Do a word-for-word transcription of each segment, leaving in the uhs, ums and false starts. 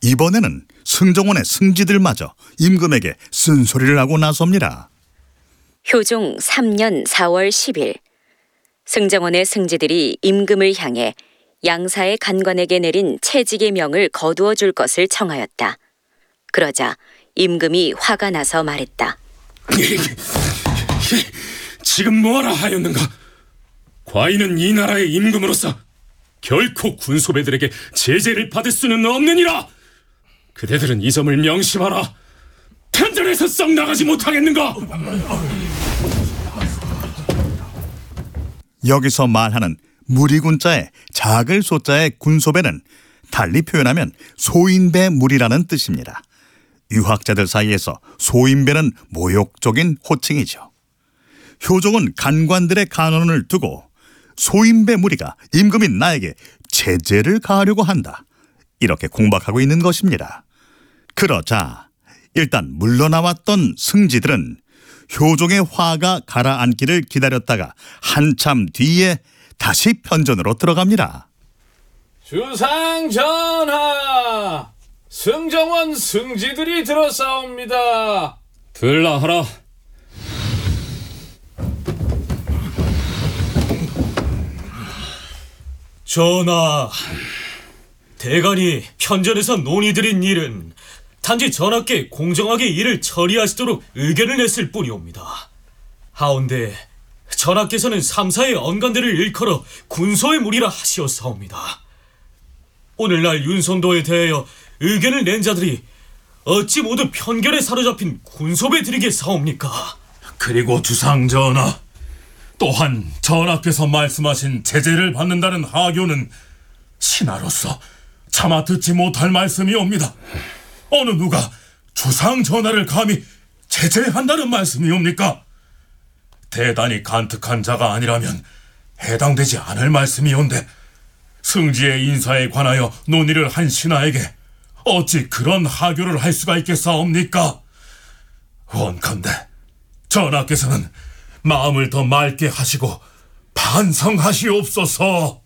이번에는 승정원의 승지들마저 임금에게 쓴소리를 하고 나섭니다. 효종 삼 년 사월 십일 승정원의 승지들이 임금을 향해 양사의 간관에게 내린 채직의 명을 거두어 줄 것을 청하였다. 그러자 임금이 화가 나서 말했다. 지금 뭐하라 하였는가? 과인은 이 나라의 임금으로서 결코 군소배들에게 제재를 받을 수는 없느니라. 그대들은 이 점을 명심하라. 편전에서 썩 나가지 못하겠는가? 여기서 말하는 무리군자의 작을 소자의 군소배는 달리 표현하면 소인배무리라는 뜻입니다. 유학자들 사이에서 소인배는 모욕적인 호칭이죠. 효종은 간관들의 간언을 두고 소인배무리가 임금인 나에게 제재를 가하려고 한다, 이렇게 공박하고 있는 것입니다. 그러자 일단 물러나왔던 승지들은 효종의 화가 가라앉기를 기다렸다가 한참 뒤에 다시 편전으로 들어갑니다. 주상 전하, 승정원 승지들이 들어싸웁니다. 들라 하라. 전하, 대간이 편전에서 논의드린 일은 단지 전하께 공정하게 일을 처리하시도록 의견을 냈을 뿐이옵니다. 하온데 전하께서는 삼사의 언관들을 일컬어 군소의 무리라 하시었사옵니다. 오늘날 윤선도에 대하여 의견을 낸 자들이 어찌 모두 편견에 사로잡힌 군소배들이겠사옵니까? 그리고 주상전하, 또한 전하께서 말씀하신 제재를 받는다는 하교는 신하로서 차마 듣지 못할 말씀이옵니다. 어느 누가 주상전하를 감히 제재한다는 말씀이옵니까? 대단히 간특한 자가 아니라면 해당되지 않을 말씀이온데, 승지의 인사에 관하여 논의를 한 신하에게 어찌 그런 하교를 할 수가 있겠사옵니까? 원컨대 전하께서는 마음을 더 맑게 하시고 반성하시옵소서.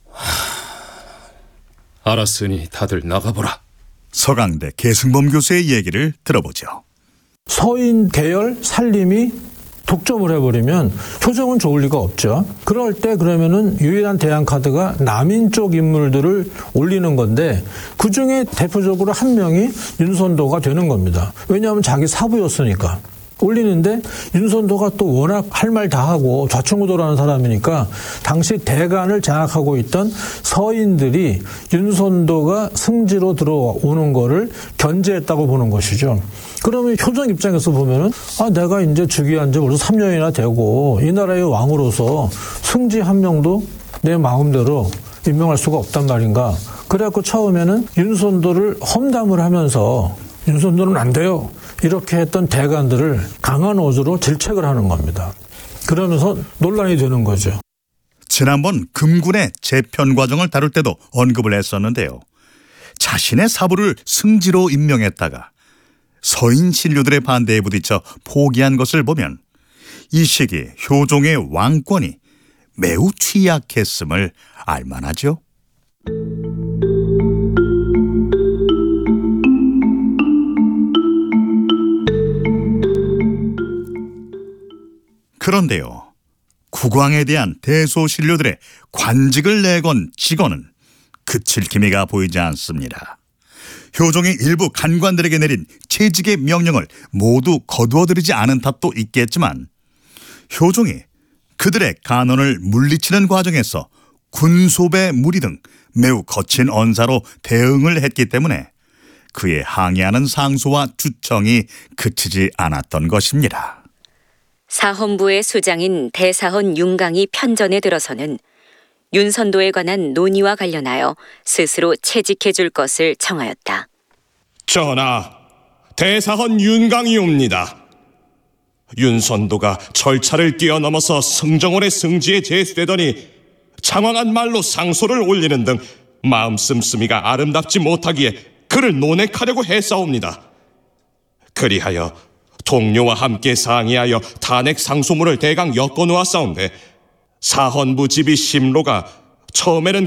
알았으니 다들 나가보라. 서강대 계승범 교수의 얘기를 들어보죠. 서인 계열 살림이 독점을 해버리면 효정은 좋을 리가 없죠. 그럴 때 그러면은 유일한 대안 카드가 남인 쪽 인물들을 올리는 건데, 그 중에 대표적으로 한 명이 윤선도가 되는 겁니다. 왜냐하면 자기 사부였으니까. 올리는데 윤선도가 또 워낙 할 말 다 하고 좌충우돌하는 사람이니까 당시 대간을 장악하고 있던 서인들이 윤선도가 승지로 들어오는 거를 견제했다고 보는 것이죠. 그러면 효정 입장에서 보면은 아 내가 이제 즉위한 지 벌써 삼 년이나 되고 이 나라의 왕으로서 승지 한 명도 내 마음대로 임명할 수가 없단 말인가. 그래갖고 처음에는 윤선도를 험담을 하면서 윤선도는 안 돼요, 이렇게 했던 대간들을 강한 어조로 질책을 하는 겁니다. 그러면서 논란이 되는 거죠. 지난번 금군의 재편 과정을 다룰 때도 언급을 했었는데요. 자신의 사부를 승지로 임명했다가 서인 신료들의 반대에 부딪혀 포기한 것을 보면 이 시기 효종의 왕권이 매우 취약했음을 알만하죠. 그런데요, 국왕에 대한 대소신료들의 관직을 내건 직언은 그칠 기미가 보이지 않습니다. 효종이 일부 간관들에게 내린 채직의 명령을 모두 거두어들이지 않은 탓도 있겠지만, 효종이 그들의 간언을 물리치는 과정에서 군소배 무리 등 매우 거친 언사로 대응을 했기 때문에 그의 항의하는 상소와 주청이 그치지 않았던 것입니다. 사헌부의 수장인 대사헌 윤강이 편전에 들어서는 윤선도에 관한 논의와 관련하여 스스로 채직해 줄 것을 청하였다. 전하, 대사헌 윤강이옵니다. 윤선도가 절차를 뛰어넘어서 승정원의 승지에 제수되더니 장황한 말로 상소를 올리는 등 마음 씀씀이가 아름답지 못하기에 그를 논핵하려고 했사옵니다. 그리하여 동료와 함께 상의하여 탄핵 상소문을 대강 엮어놓았사온데, 사헌부 집이 심로가 처음에는